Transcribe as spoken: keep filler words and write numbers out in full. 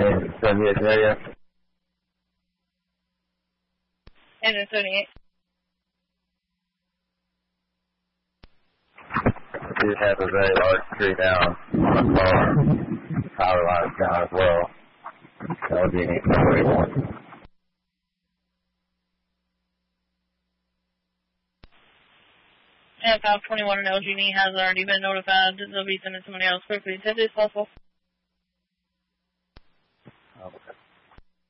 in seventy-eight area. And in seventy-eight. We have a very large tree down on the car. Power lines down as well. That would be an eight twenty-one. And five twenty-one and L G E has already been notified. They'll be sending somebody else quickly as soon as possible. Okay.